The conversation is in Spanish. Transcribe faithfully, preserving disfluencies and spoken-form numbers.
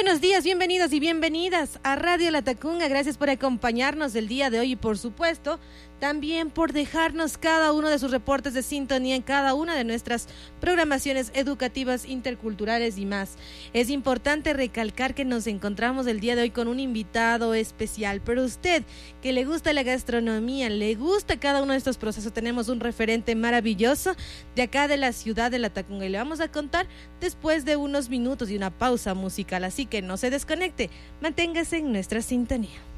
buenos días, bienvenidos y bienvenidas a Radio Latacunga. Gracias por acompañarnos el día de hoy y, por supuesto, también por dejarnos cada uno de sus reportes de sintonía en cada una de nuestras programaciones educativas, interculturales y más. Es importante recalcar que nos encontramos el día de hoy con un invitado especial, pero usted que le gusta la gastronomía, le gusta cada uno de estos procesos, tenemos un referente maravilloso de acá de la ciudad de Latacunga y le vamos a contar después de unos minutos y una pausa musical, así que no se desconecte, manténgase en nuestra sintonía.